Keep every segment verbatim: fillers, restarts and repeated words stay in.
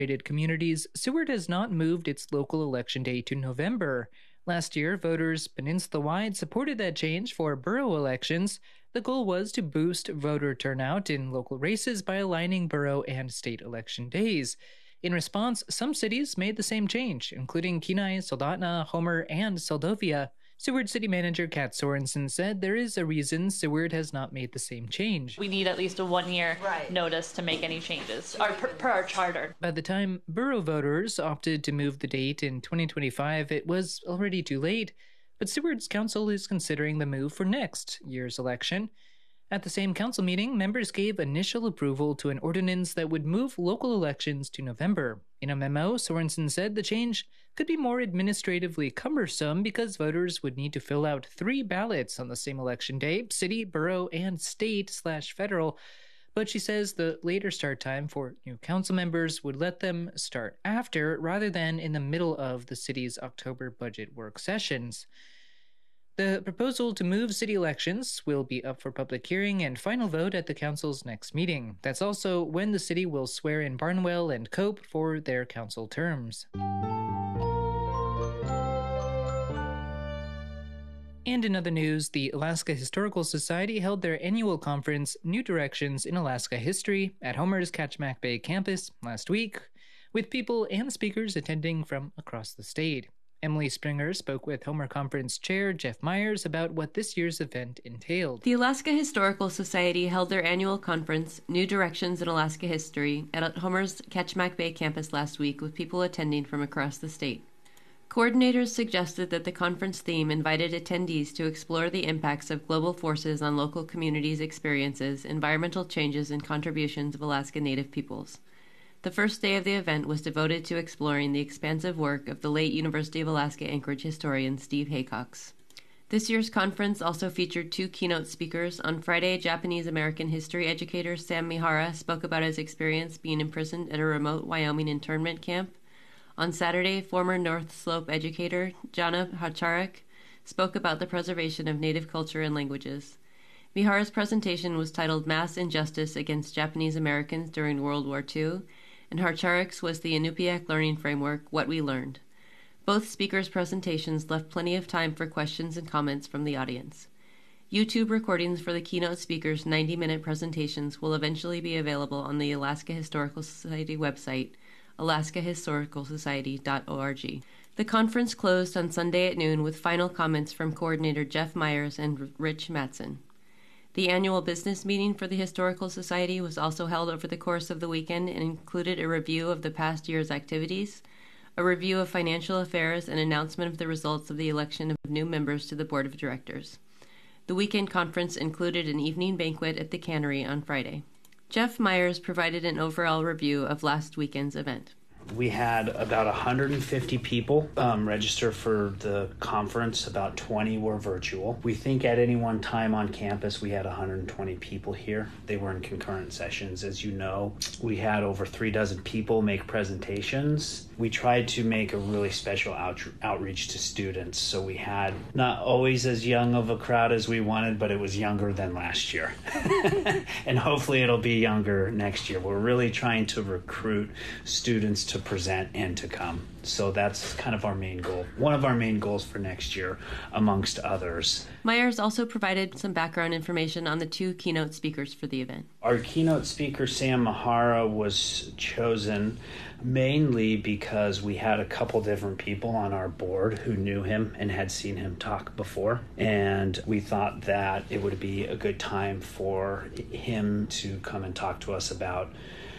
communities, Seward has not moved its local election day to November. Last year, voters peninsula-wide supported that change for borough elections. The goal was to boost voter turnout in local races by aligning borough and state election days. In response, some cities made the same change, including Kenai, Soldotna, Homer, and Seldovia. Seward City Manager Kat Sorensen said there is a reason Seward has not made the same change. We need at least a one-year right. notice to make any changes, or per, per our charter. By the time borough voters opted to move the date in twenty twenty-five, it was already too late, but Seward's council is considering the move for next year's election. At the same council meeting, members gave initial approval to an ordinance that would move local elections to November. In a memo, Sorensen said the change could be more administratively cumbersome because voters would need to fill out three ballots on the same election day, city, borough, and state slash federal. But she says the later start time for new council members would let them start after rather than in the middle of the city's October budget work sessions. The proposal to move city elections will be up for public hearing and final vote at the council's next meeting. That's also when the city will swear in Barnwell and Cope for their council terms. And in other news, the Alaska Historical Society held their annual conference, New Directions in Alaska History, at Homer's Kachemak Bay campus last week, with people and speakers attending from across the state. Emily Springer spoke with Homer Conference Chair Jeff Myers about what this year's event entailed. The Alaska Historical Society held their annual conference, New Directions in Alaska History, at Homer's Kachemak Bay campus last week with people attending from across the state. Coordinators suggested that the conference theme invited attendees to explore the impacts of global forces on local communities' experiences, environmental changes, and contributions of Alaska Native peoples. The first day of the event was devoted to exploring the expansive work of the late University of Alaska Anchorage historian Steve Haycox. This year's conference also featured two keynote speakers. On Friday, Japanese-American history educator Sam Mihara spoke about his experience being imprisoned at a remote Wyoming internment camp. On Saturday, former North Slope educator Jana Hacharek spoke about the preservation of Native culture and languages. Mihara's presentation was titled Mass Injustice Against Japanese Americans During World War Two, and Harcharek's was the Inupiaq Learning Framework, What We Learned. Both speakers' presentations left plenty of time for questions and comments from the audience. YouTube recordings for the keynote speakers' ninety-minute presentations will eventually be available on the Alaska Historical Society website, alaska historical society dot org. The conference closed on Sunday at noon with final comments from coordinator Jeff Myers and Rich Matson. The annual business meeting for the Historical Society was also held over the course of the weekend and included a review of the past year's activities, a review of financial affairs, and announcement of the results of the election of new members to the board of directors. The weekend conference included an evening banquet at the cannery on Friday. Jeff Myers provided an overall review of last weekend's event. We had about one hundred fifty people um, register for the conference. About twenty were virtual. We think at any one time on campus we had one hundred twenty people here. They were in concurrent sessions. As you know, we had over three dozen people make presentations. We tried to make a really special out- outreach to students. So we had not always as young of a crowd as we wanted, but it was younger than last year. And hopefully it'll be younger next year. We're really trying to recruit students to present and to come. So that's kind of our main goal. One of our main goals for next year, amongst others. Myers also provided some background information on the two keynote speakers for the event. Our keynote speaker, Sam Mihara, was chosen mainly because we had a couple different people on our board who knew him and had seen him talk before. And we thought that it would be a good time for him to come and talk to us about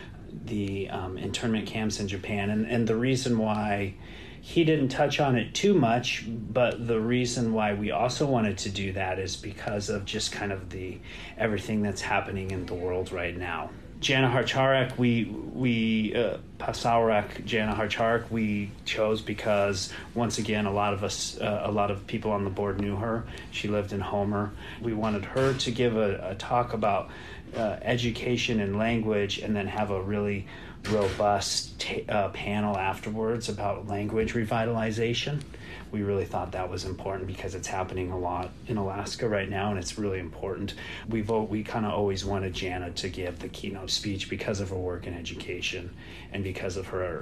the um, internment camps in Japan. And, and the reason why he didn't touch on it too much, but the reason why we also wanted to do that is because of just kind of the everything that's happening in the world right now. Jana Harcharak, we, we uh, Pasawarak Jana Harcharak, we chose because, once again, a lot of us, uh, a lot of people on the board knew her. She lived in Homer. We wanted her to give a, a talk about uh, education and language, and then have a really robust t- uh, panel afterwards about language revitalization. We really thought that was important because it's happening a lot in Alaska right now, and it's really important. We vote. We kind of always wanted Jana to give the keynote speech because of her work in education and because of her